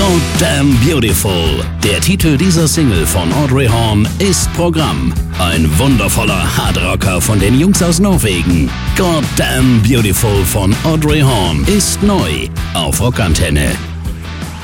Goddamn Beautiful. Der Titel dieser Single von Audrey Horne ist Programm. Ein wundervoller Hardrocker von den Jungs aus Norwegen. Goddamn Beautiful von Audrey Horne ist neu auf Rockantenne.